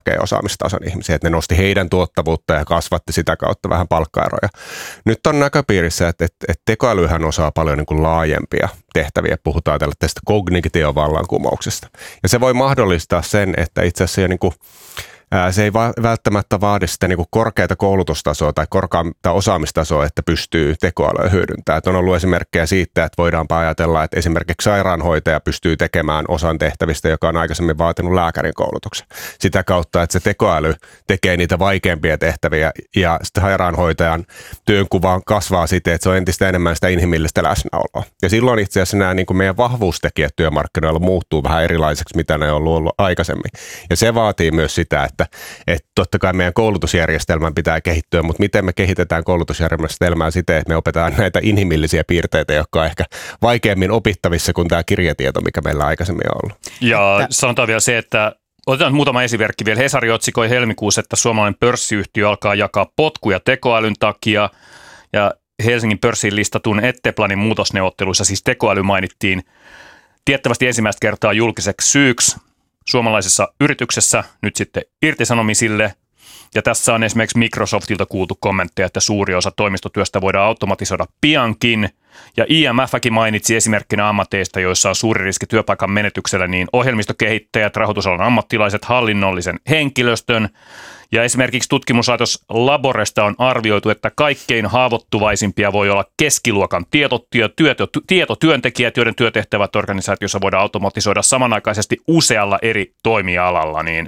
osaamistason ihmisiä, että ne nosti heidän tuottavuutta ja kasvatti sitä kautta vähän palkkaeroja. Nyt on näköpiirissä, että tekoälyhän osaa paljon niin kuin laajempia tehtäviä. Puhutaan tästä kognitiovallankumouksesta. Ja se voi mahdollistaa sen, että itse asiassa niin kuin se ei välttämättä vaadi sitä niin kuin korkeata koulutustasoa tai korkeata osaamistasoa, että pystyy tekoälyä hyödyntämään. On ollut esimerkkejä siitä, että voidaanpa ajatella, että esimerkiksi sairaanhoitaja pystyy tekemään osan tehtävistä, joka on aikaisemmin vaatinut lääkärin koulutuksen. Sitä kautta, että se tekoäly tekee niitä vaikeampia tehtäviä ja sitten sairaanhoitajan työnkuva kasvaa siten, että se on entistä enemmän sitä inhimillistä läsnäoloa. Ja silloin itse asiassa nämä niin kuin meidän vahvuustekijät työmarkkinoilla muuttuu vähän erilaiseksi, mitä ne on ollut aikaisemmin. Ja se vaatii myös sitä, että totta kai meidän koulutusjärjestelmän pitää kehittyä, mutta miten me kehitetään koulutusjärjestelmää siten, että me opetaan näitä inhimillisiä piirteitä, jotka on ehkä vaikeammin opittavissa kuin tämä kirjatieto, mikä meillä aikaisemmin on ollut. Ja sanotaan vielä se, että otetaan muutama esimerkki vielä. Hesari otsikoi helmikuussa, että suomalainen pörssiyhtiö alkaa jakaa potkuja tekoälyn takia ja Helsingin pörssiin listatun Etteplanin muutosneuvotteluissa siis tekoäly mainittiin tiettävästi ensimmäistä kertaa julkiseksi syyksi suomalaisessa yrityksessä nyt sitten irtisanomisille. Ja tässä on esimerkiksi Microsoftilta kuultu kommentteja, että suuri osa toimistotyöstä voidaan automatisoida piankin. Ja IMF:kin mainitsi esimerkkinä ammateista, joissa on suuri riski työpaikan menetyksellä, niin ohjelmistokehittäjät, rahoitusalan ammattilaiset, hallinnollisen henkilöstön. Ja esimerkiksi tutkimuslaitos Laboresta on arvioitu, että kaikkein haavoittuvaisimpia voi olla keskiluokan tietotyöntekijät, joiden työtehtävät organisaatiossa voidaan automatisoida samanaikaisesti usealla eri toimialalla. Niin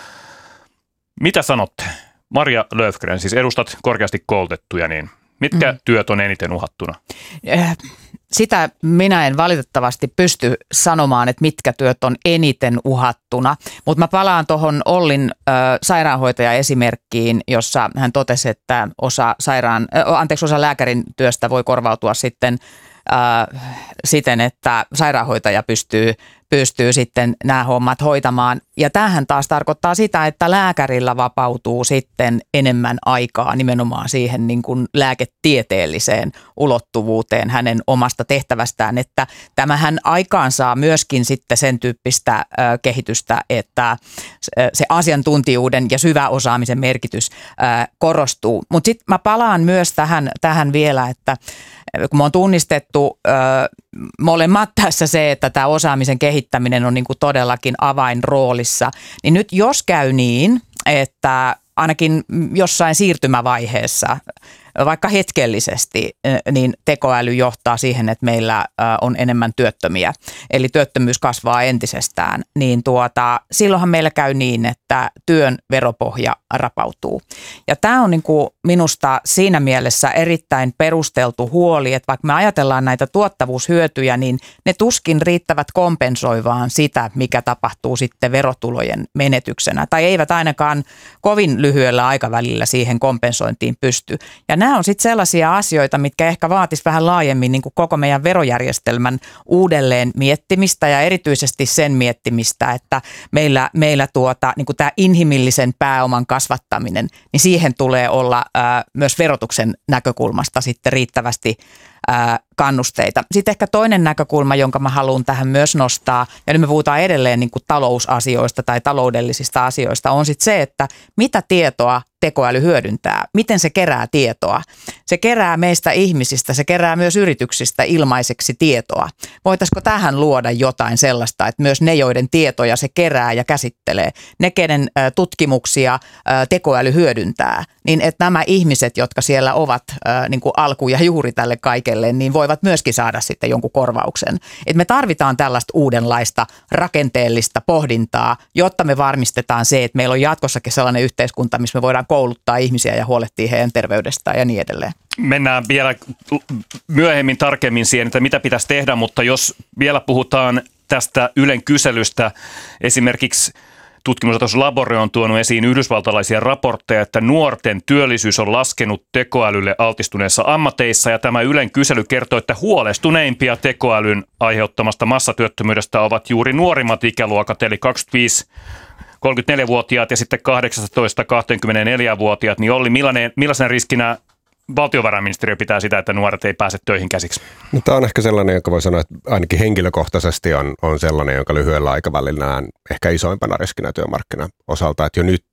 mitä sanotte? Maria Löfgren, siis edustat korkeasti koulutettuja, niin mitkä työt on eniten uhattuna? Sitä minä en valitettavasti pysty sanomaan, että mitkä työt on eniten uhattuna, mutta mä palaan tuohon Ollin sairaanhoitaja-esimerkkiin, jossa hän totesi, että osa lääkärin työstä voi korvautua sitten siten, että sairaanhoitaja pystyy sitten nämä hommat hoitamaan. Ja tämähän taas tarkoittaa sitä, että lääkärillä vapautuu sitten enemmän aikaa nimenomaan siihen niin kuin lääketieteelliseen ulottuvuuteen hänen omasta tehtävästään, että tämähän aikaansaa myöskin sitten sen tyyppistä kehitystä, että se asiantuntijuuden ja syväosaamisen merkitys korostuu. Mutta sitten mä palaan myös tähän vielä, että kun me on tunnistettu molemmat tässä se, että tämä osaamisen kehittäminen on niin kuin todellakin avainroolissa, niin nyt jos käy niin, että ainakin jossain siirtymävaiheessa, vaikka hetkellisesti, niin tekoäly johtaa siihen, että meillä on enemmän työttömiä, eli työttömyys kasvaa entisestään, niin silloinhan meillä käy niin, että työn veropohja rapautuu. Ja tämä on niin kuin minusta siinä mielessä erittäin perusteltu huoli, että vaikka me ajatellaan näitä tuottavuushyötyjä, niin ne tuskin riittävät kompensoivaan sitä, mikä tapahtuu sitten verotulojen menetyksenä, tai eivät ainakaan kovin lyhyellä aikavälillä siihen kompensointiin pysty. Ja nämä on sitten sellaisia asioita, mitkä ehkä vaatisi vähän laajemmin niin kuin koko meidän verojärjestelmän uudelleen miettimistä ja erityisesti sen miettimistä, että meillä niin kuin tämä inhimillisen pääoman kasvattaminen, niin siihen tulee olla myös verotuksen näkökulmasta sitten riittävästi kannusteita. Sitten ehkä toinen näkökulma, jonka mä haluan tähän myös nostaa, ja nyt me puhutaan edelleen niin kuin talousasioista tai taloudellisista asioista, on sitten se, että mitä tietoa tekoäly hyödyntää, miten se kerää tietoa. Se kerää meistä ihmisistä, se kerää myös yrityksistä ilmaiseksi tietoa. Voitaisiko tähän luoda jotain sellaista, että myös ne, joiden tietoja se kerää ja käsittelee, ne, kenen tutkimuksia tekoäly hyödyntää, niin että nämä ihmiset, jotka siellä ovat niin kuin alku ja juuri tälle kaikelle, niin voivat myöskin saada sitten jonkun korvauksen. Et me tarvitaan tällaista uudenlaista rakenteellista pohdintaa, jotta me varmistetaan se, että meillä on jatkossakin sellainen yhteiskunta, missä me voidaan kouluttaa ihmisiä ja huolehtia heidän terveydestään ja niin edelleen. Mennään vielä myöhemmin tarkemmin siihen, että mitä pitäisi tehdä, mutta jos vielä puhutaan tästä Ylen kyselystä, esimerkiksi tutkimuslaitos Labore on tuonut esiin yhdysvaltalaisia raportteja, että nuorten työllisyys on laskenut tekoälylle altistuneissa ammateissa, ja tämä Ylen kysely kertoo, että huolestuneimpia tekoälyn aiheuttamasta massatyöttömyydestä ovat juuri nuorimmat ikäluokat, eli 25-34-vuotiaat ja sitten 18-24-vuotiaat. Niin Olli, millaisena riskinä valtiovarainministeriö pitää sitä, että nuoret ei pääse töihin käsiksi? No, tämä on ehkä sellainen, joka voi sanoa, että ainakin henkilökohtaisesti on sellainen, jonka lyhyellä aikavälillä näen ehkä isoimpana riskinä työmarkkinan osalta, että jo nyt